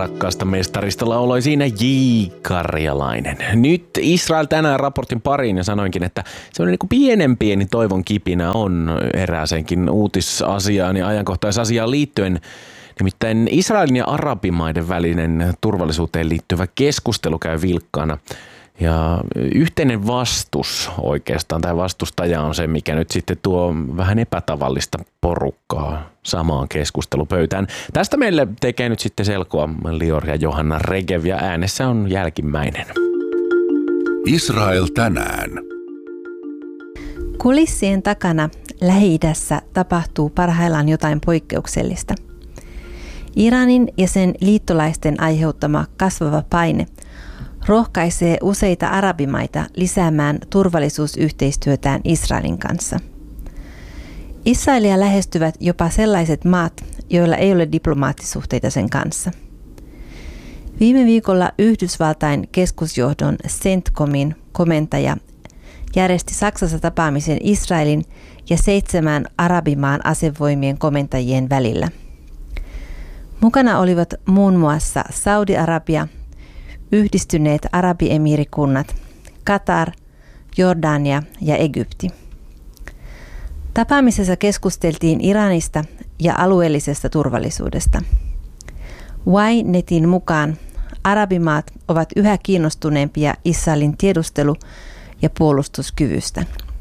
rakkaasta mestarista lauloi siinä J. Karjalainen. Nyt Israel tänään raportin pariin ja sanoinkin, että semmoinen niin pieni toivon kipinä on erääseenkin uutisasiaan ja ajankohtaisasiaan liittyen. Nimittäin Israelin ja arabimaiden välinen turvallisuuteen liittyvä keskustelu käy vilkkaana. Ja yhteinen vastus oikeastaan, tai vastustaja on se, mikä nyt sitten tuo vähän epätavallista porukkaa samaan keskustelupöytään. Tästä meille tekee nyt sitten selkoa Lior ja Johanna Regev, ja äänessä on jälkimmäinen. Israel tänään. Kulissien takana Lähi-idässä tapahtuu parhaillaan jotain poikkeuksellista. Iranin ja sen liittolaisten aiheuttama kasvava paine rohkaisee useita arabimaita lisäämään turvallisuusyhteistyötään Israelin kanssa. Israelia lähestyvät jopa sellaiset maat, joilla ei ole diplomaattisuhteita sen kanssa. Viime viikolla Yhdysvaltain keskusjohdon CENTCOMin komentaja järjesti Saksassa tapaamisen Israelin ja 7 arabimaan asevoimien komentajien välillä. Mukana olivat muun muassa Saudi-Arabia, Yhdistyneet Arabiemiirikunnat, Katar, Jordania ja Egypti. Tapaamisessa keskusteltiin Iranista ja alueellisesta turvallisuudesta. Y-netin mukaan arabimaat ovat yhä kiinnostuneempia Israelin tiedustelu- ja puolustuskyvystä.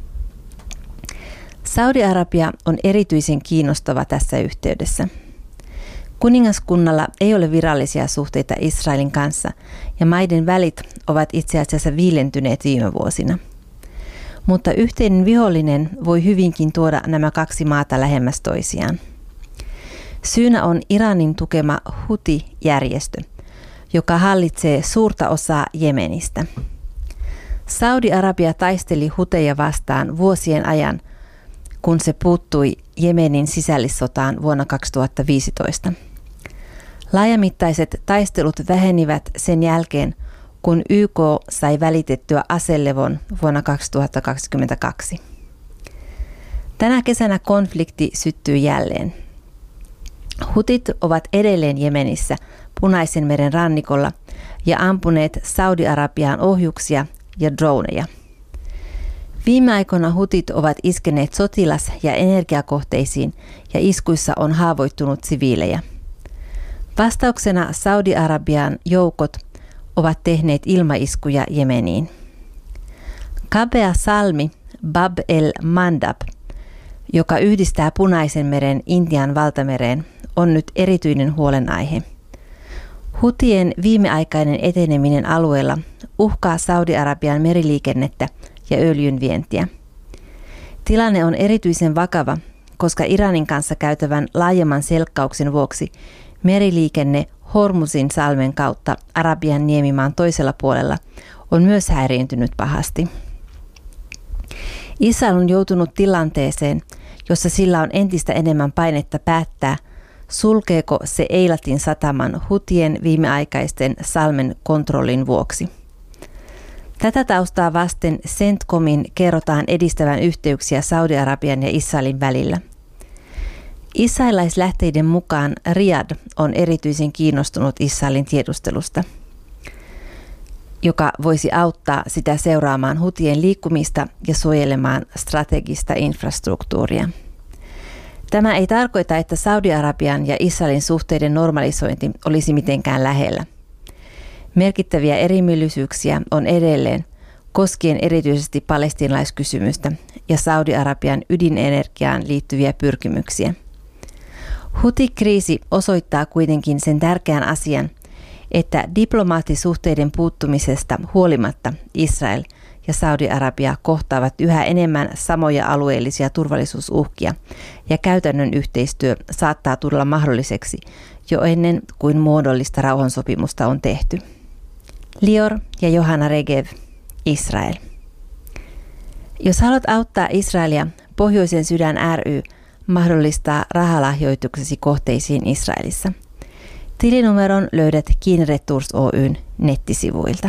Saudi-Arabia on erityisen kiinnostava tässä yhteydessä. Kuningaskunnalla ei ole virallisia suhteita Israelin kanssa ja maiden välit ovat itse asiassa viilentyneet viime vuosina. Mutta yhteinen vihollinen voi hyvinkin tuoda nämä 2 maata lähemmäs toisiaan. Syynä on Iranin tukema Huthi-järjestö, joka hallitsee suurta osaa Jemenistä. Saudi-Arabia taisteli Hutheja vastaan vuosien ajan, kun se puuttui Jemenin sisällissotaan vuonna 2015. Laajamittaiset taistelut vähenivät sen jälkeen, kun YK sai välitettyä aselevon vuonna 2022. Tänä kesänä konflikti syttyi jälleen. Hutit ovat edelleen Jemenissä Punaisen meren rannikolla ja ampuneet Saudi-Arabiaan ohjuksia ja droneja. Viime aikoina hutit ovat iskeneet sotilas- ja energiakohteisiin ja iskuissa on haavoittunut siviilejä. Vastauksena Saudi-Arabian joukot ovat tehneet ilmaiskuja Jemeniin. Kapea salmi Bab el-Mandab, joka yhdistää Punaisen meren Intian valtamereen, on nyt erityinen huolenaihe. Hutien viimeaikainen eteneminen alueella uhkaa Saudi-Arabian meriliikennettä ja öljynvientiä. Tilanne on erityisen vakava, koska Iranin kanssa käytävän laajemman selkkauksen vuoksi meriliikenne Hormuzin salmen kautta Arabian niemimaan toisella puolella on myös häiriintynyt pahasti. Israel on joutunut tilanteeseen, jossa sillä on entistä enemmän painetta päättää, sulkeeko se Eilatin sataman Hutien viimeaikaisten salmen kontrollin vuoksi. Tätä taustaa vasten CENTCOMin kerrotaan edistävän yhteyksiä Saudi-Arabian ja Israelin välillä. Israelaislähteiden mukaan Riyadh on erityisen kiinnostunut Israelin tiedustelusta, joka voisi auttaa sitä seuraamaan hutien liikkumista ja suojelemaan strategista infrastruktuuria. Tämä ei tarkoita, että Saudi-Arabian ja Israelin suhteiden normalisointi olisi mitenkään lähellä. Merkittäviä erimielisyyksiä on edelleen koskien erityisesti palestiinalaiskysymystä ja Saudi-Arabian ydinenergiaan liittyviä pyrkimyksiä. Huthi-kriisi osoittaa kuitenkin sen tärkeän asian, että diplomaattisuhteiden puuttumisesta huolimatta Israel ja Saudi-Arabia kohtaavat yhä enemmän samoja alueellisia turvallisuusuhkia ja käytännön yhteistyö saattaa tulla mahdolliseksi jo ennen kuin muodollista rauhansopimusta on tehty. Lior ja Johanna Regev, Israel. Jos haluat auttaa Israelia, Pohjoisen sydän ry mahdollistaa rahalahjoituksesi kohteisiin Israelissa. Tilinumeron löydät Kiinretours Oyn nettisivuilta.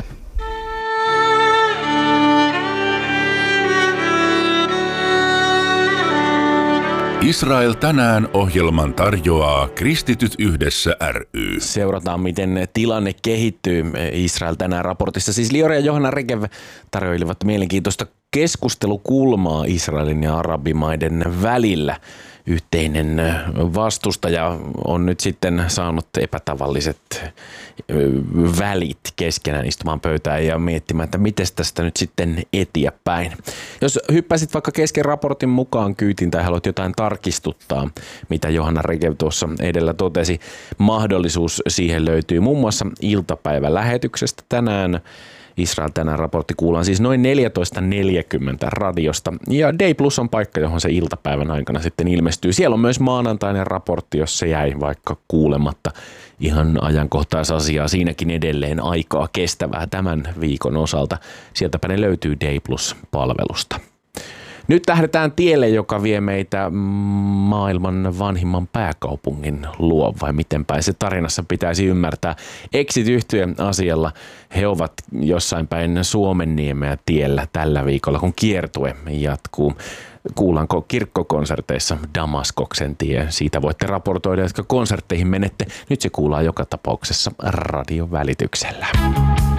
Israel tänään -ohjelman tarjoaa Kristityt yhdessä ry. Seurataan, miten tilanne kehittyy Israel tänään -raportissa. Siis Lior ja Johanna Regev tarjoilivat mielenkiintoista keskustelukulmaa Israelin ja arabimaiden välillä. Yhteinen vastustaja on nyt sitten saanut epätavalliset välit keskenään istumaan pöytään ja miettimään, että miten tästä nyt sitten eteenpäin. Jos hyppäisit vaikka kesken raportin mukaan kyytiin tai haluat jotain tarkistuttaa, mitä Johanna Regev tuossa edellä totesi, mahdollisuus siihen löytyy muun muassa iltapäivälähetyksestä tänään. Israel tänään -raportti kuullaan siis noin 14.40 radiosta ja Day Plus on paikka, johon se iltapäivän aikana sitten ilmestyy. Siellä on myös maanantainen raportti, jos se jäi vaikka kuulematta. Ihan ajankohtaisasiaa, siinäkin edelleen aikaa kestävää tämän viikon osalta. Sieltäpä ne löytyy Day Plus-palvelusta. Nyt tähdetään tielle, joka vie meitä maailman vanhimman pääkaupungin luo, vai miten päin se tarinassa pitäisi ymmärtää. Exit-yhtye asialla. He ovat jossain päin Suomenniemeä tiellä tällä viikolla, kun kiertue jatkuu. Kuullaanko kirkkokonserteissa Damaskoksen tie? Siitä voitte raportoida, jotka konsertteihin menette. Nyt se kuullaan joka tapauksessa radion välityksellä.